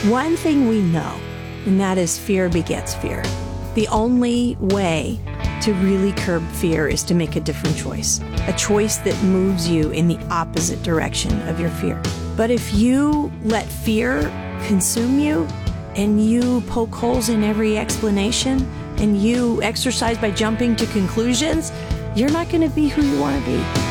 One thing we know, and that is fear begets fear. The only way to really curb fear is to make a different choice, a choice that moves you in the opposite direction of your fear. But if you let fear consume you and you poke holes in every explanation and you exercise by jumping to conclusions, you're not going to be who you want to be.